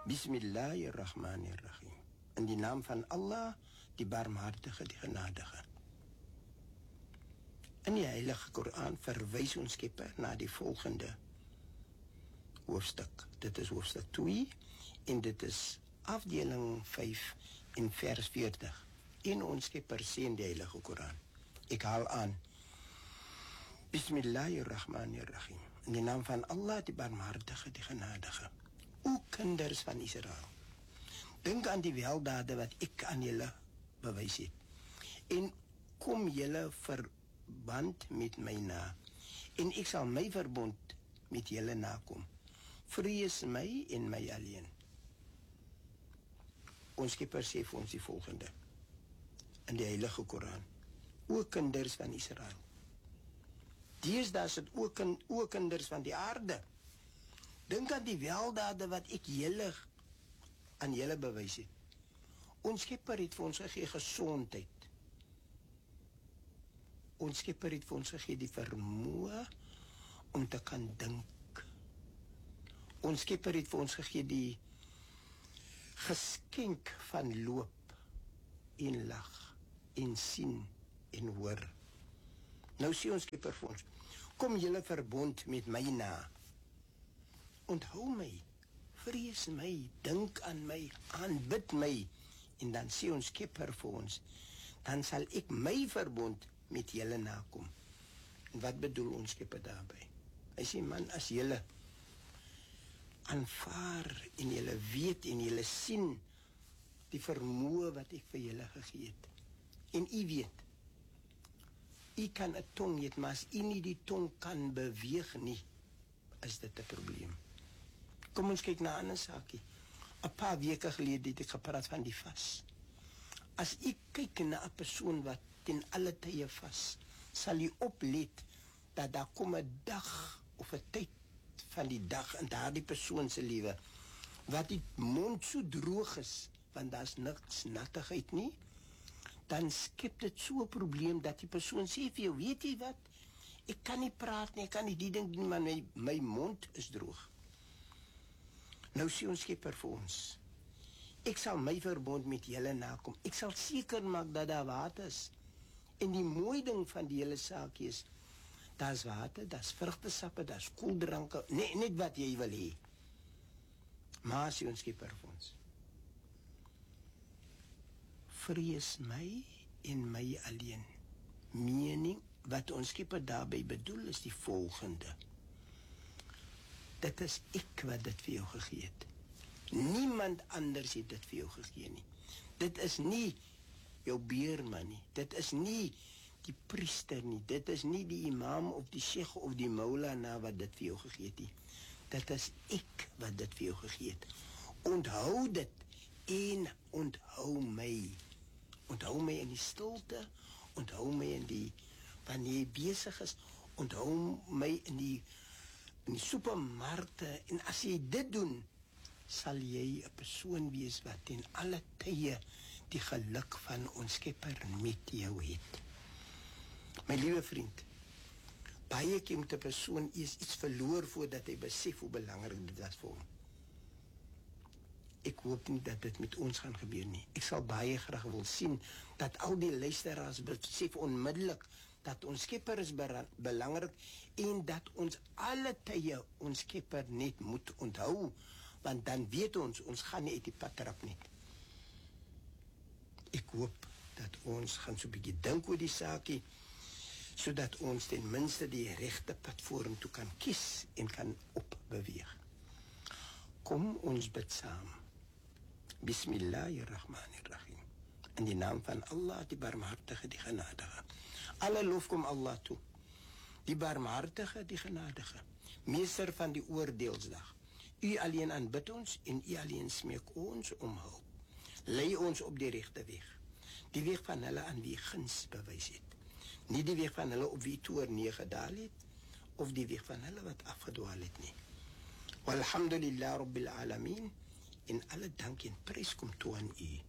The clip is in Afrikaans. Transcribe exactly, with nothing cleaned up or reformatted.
Bismillahirrahmanirrahim. In die naam van Allah, die barmhartige, die genadige. In die Heilige Koran verwys ons Skepper na die volgende hoofstuk. Dit is hoofstuk twee en dit is afdeling vyf in vers veertig. En ons Skepper sê in die Heilige Koran. Ik haal aan. Bismillahirrahmanirrahim. In die naam van Allah, die barmhartige, die genadige. O kinders van Israël. Denk aan die weldade wat ek aan julle bewys het. En kom julle verband met my na. En ek sal my verbond met julle nakom. Vrees my en my alleen. Ons Skepper sê vir ons die volgende. In die Heilige Koran. O kinders van Israël. Deesdae is dit ook, ook kinders van die aarde. Dink aan die weldade wat ek julle aan julle bewys het. Ons Skepper het vir ons gegee gesondheid. Ons Skepper het vir ons gegee die vermoë om te kan dink. Ons Skepper het vir ons gegee die geskenk van loop en lag en sien en hoor. Nou sê ons Skepper vir ons, kom julle verbond met my na. Onthou my, vrees my, dink aan my, aanbid my. En dan sê ons Skepper vir ons, dan sal ek my verbond met julle nakom. En wat bedoel ons Skepper daarby? Hy sê, man, as julle aanvaar en julle weet en julle sien die vermoë wat ek vir julle gegee het. En u weet, u kan 'n tong hê, maar as u nie die tong kan beweeg nie, is dit 'n probleem. Kom ons kyk na 'n ander saakie. 'n Paar weke gelede het ek gepraat van die vas. As u kyk na 'n persoon wat ten alle tye vas, sal u oplet dat daar kom 'n dag of 'n tyd van die dag in daardie persoon se lewe wat die mond so droog is, want daar's niks nattigheid nie, dan skep dit so 'n probleem dat die persoon sê vir jou, weet jy wat, ek kan nie praat nie, ek kan nie die ding doen, maar my, my mond is droog. Nou sê ons Skepper vir ons, ek sal my verbond met julle nakom, ek sal seker maak dat daar water is, en die mooi ding van die hele saak is, daar's water, daar's vrugtesappe, daar's koeldranke, nee, net wat jy wil hê. Maar sê ons Skepper vir ons, vrees my en my alleen. Mening wat ons Skepper daarby bedoel is die volgende. Dit is ek wat dit vir jou gegee het. Niemand anders het dit vir jou gegee nie. Dit is nie jou beerman nie. Dit is nie die priester nie. Dit is nie die imam of die sheikh of die maulana wat dit vir jou gegee het nie. Dit is ek wat dit vir jou gegee het. Onthou dit en onthou my. Onthou my in die stilte, onthou my in die, wanneer jy besig is, onthou my in die, in die supermarkte, en as jy dit doen, sal jy 'n persoon wees wat in alle tye die geluk van ons Skepper met jou het. My liewe vriend, baie keer moet 'n persoon eers iets verloor voordat hy besef hoe belangrik dit was vir hom. Ek hoop nie dat dit met ons gaan gebeur nie. Ek sal baie graag wil sien dat al die luisteraars besef onmiddellik dat ons Skepper is belangrik en dat ons alle tye ons Skepper net moet onthou, want dan weet ons, ons gaan nie uit die pad trap nie. Ek hoop dat ons gaan so 'n bietjie dink oor die saakie, sodat ons ten minste die regte pad vorentoe kan kies en kan opbeweeg. Kom ons bid saam. Bismillahirrahmanirrahim. In die naam van Allah, die barmhartige, die genadige. Alle lof kom Allah toe. Die barmhartige, die genadige. Meester van die oordeelsdag. U alleen aanbid ons en u alleen smeek ons om hulp. Lei ons op die regte weg. Die weg van hulle aan wie guns bewys het. Nie die weg van hulle op wie toorn neergedaal het, of die weg van hulle wat afgedwaal het nie. Walhamdulillah Rabbil Alamin. In alle dank en prys kom toe aan u.